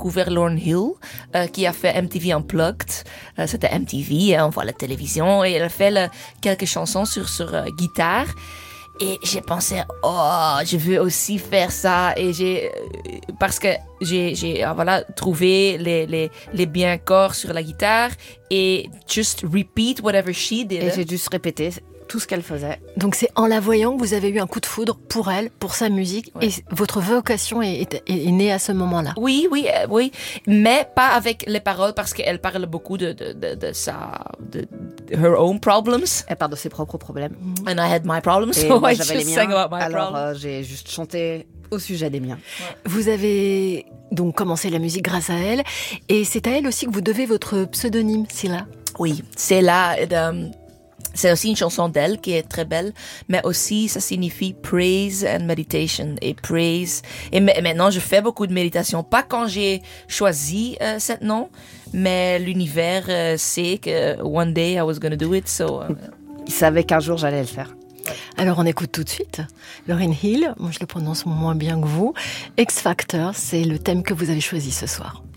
découvert Lauryn Hill, qui a fait MTV Unplugged. C'était MTV, on voit la télévision, et elle a fait quelques chansons sur guitare. Et j'ai pensé, je veux aussi faire ça. Et parce que j'ai trouvé les bien corps sur la guitare et just repeat whatever she did. Et j'ai juste répété tout ce qu'elle faisait. Donc c'est en la voyant que vous avez eu un coup de foudre pour elle, pour sa musique, et votre vocation est née à ce moment-là. Oui, mais pas avec les paroles, parce qu'elle parle beaucoup de her own problems. Elle parle de ses propres problèmes. And I had my problems, et so moi, I j'avais just les sang miens. about my Alors problems. j'ai juste chanté au sujet des miens. Vous avez donc commencé la musique grâce à elle, et c'est à elle aussi que vous devez votre pseudonyme, Cilla. Oui, c'est là. C'est aussi une chanson d'elle qui est très belle, mais aussi ça signifie praise and meditation. Et praise. Et maintenant, je fais beaucoup de méditation. Pas quand j'ai choisi ce nom, mais l'univers sait que one day I was gonna do it. So, Il savait qu'un jour j'allais le faire. Alors on écoute tout de suite Lauryn Hill, moi je le prononce moins bien que vous. X Factor, c'est le thème que vous avez choisi ce soir.